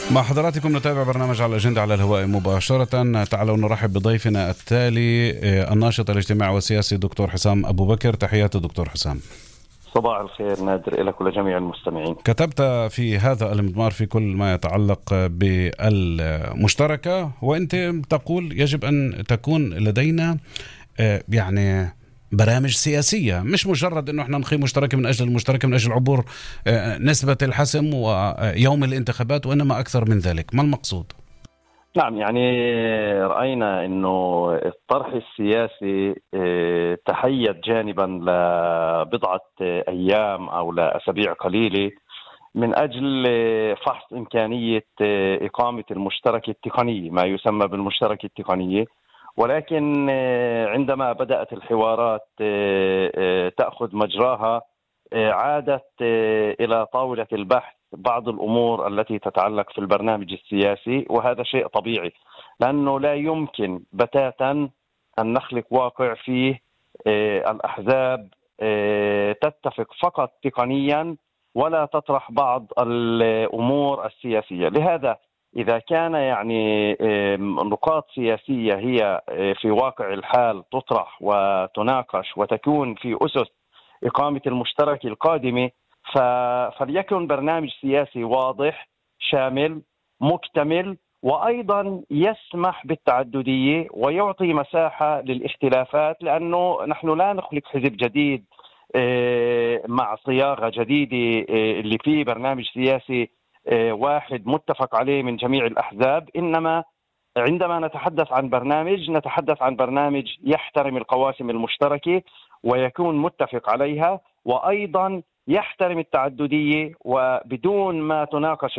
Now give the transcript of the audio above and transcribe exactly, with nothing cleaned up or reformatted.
مع حضراتكم نتابع برنامج على الأجندة على الهواء مباشرة. تعالوا نرحب بضيفنا التالي الناشط الاجتماعي والسياسي دكتور حسام أبو بكر. تحياتي دكتور حسام. صباح الخير نادر لك ولجميع المستمعين. كتبت في هذا المضمار في كل ما يتعلق بالمشتركة، وأنت تقول يجب أن تكون لدينا يعني برامج سياسية، مش مجرد أنه احنا نخي مشتركة من أجل المشتركة من أجل عبور نسبة الحسم ويوم الانتخابات، وإنما أكثر من ذلك. ما المقصود؟ نعم، يعني رأينا أنه الطرح السياسي تحيد جانبا لبضعة أيام أو لأسابيع قليلة من أجل فحص إمكانية إقامة المشتركة التقنية، ما يسمى بالمشتركة التقنية. ولكن عندما بدأت الحوارات تأخذ مجراها عادت إلى طاولة البحث بعض الأمور التي تتعلق في البرنامج السياسي، وهذا شيء طبيعي لأنه لا يمكن بتاتا أن نخلق واقع فيه الأحزاب تتفق فقط تقنيا ولا تطرح بعض الأمور السياسية. لهذا إذا كان يعني نقاط سياسية هي في واقع الحال تطرح وتناقش وتكون في أسس إقامة المشترك القادمة، فليكن برنامج سياسي واضح شامل مكتمل، وأيضا يسمح بالتعددية ويعطي مساحة للاختلافات، لأنه نحن لا نخلق حزب جديد مع صياغة جديدة اللي فيه برنامج سياسي واحد متفق عليه من جميع الأحزاب، إنما عندما نتحدث عن برنامج نتحدث عن برنامج يحترم القواسم المشتركة ويكون متفق عليها، وأيضا يحترم التعددية، وبدون ما تناقش